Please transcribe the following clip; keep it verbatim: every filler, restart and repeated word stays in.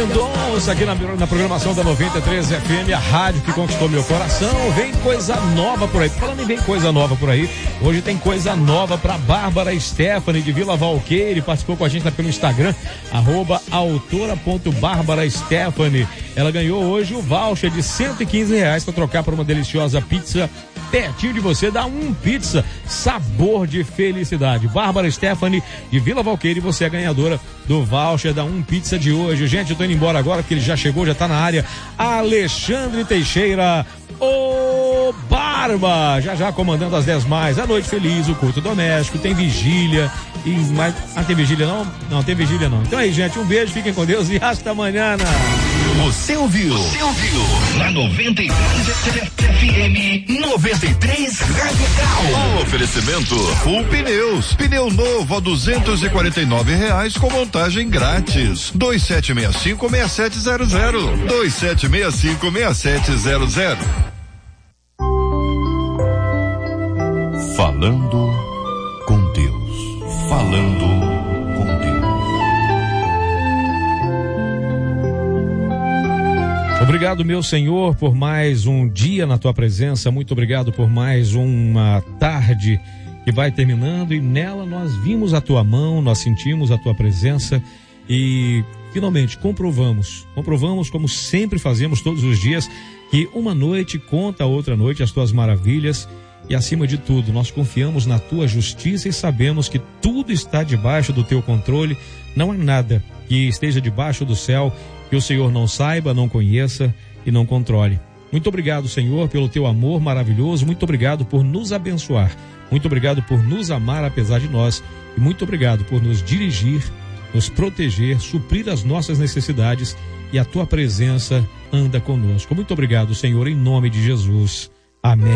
Mendonça aqui na, na programação da noventa e três F M, a rádio que conquistou meu coração. Vem coisa nova por aí. Falando em vem coisa nova por aí, hoje tem coisa nova pra Bárbara Stephanie de Vila Valqueire, participou com a gente lá pelo Instagram, arroba autora.bárbara Stephanie. Ela ganhou hoje o voucher de cento e quinze reais para trocar por uma deliciosa pizza pertinho de você. Dá um pizza, sabor de felicidade. Bárbara Stephanie de Vila Valqueire, você é ganhadora do voucher da Um Pizza de hoje. Gente, eu tô indo embora agora porque ele já chegou, já tá na área. Alexandre Teixeira, ô Barba, já já comandando as dez mais, a noite feliz, o culto doméstico, tem vigília e mais, ah, tem vigília não? Não, tem vigília não. Então é aí, gente, um beijo, fiquem com Deus e hasta amanhã. Você ouviu? Você ouviu? Na noventa e três F M, noventa e três Radical. Oferecimento Full Pneus, pneu novo a duzentos e quarenta e nove reais com montagem grátis. dois sete seis cinco, seis sete zero zero, dois sete seis cinco, seis sete zero zero. Falando com Deus. Falando com Deus. Obrigado, meu Senhor, por mais um dia na tua presença. Muito obrigado por mais uma tarde que vai terminando e nela nós vimos a tua mão, nós sentimos a tua presença e finalmente comprovamos, comprovamos como sempre fazemos todos os dias, que uma noite conta a outra noite as tuas maravilhas e acima de tudo nós confiamos na tua justiça e sabemos que tudo está debaixo do teu controle. Não há nada que esteja debaixo do céu que o Senhor não saiba, não conheça e não controle. Muito obrigado, Senhor, pelo teu amor maravilhoso. Muito obrigado por nos abençoar. Muito obrigado por nos amar apesar de nós. E muito obrigado por nos dirigir, nos proteger, suprir as nossas necessidades e a tua presença anda conosco. Muito obrigado, Senhor, em nome de Jesus. Amém.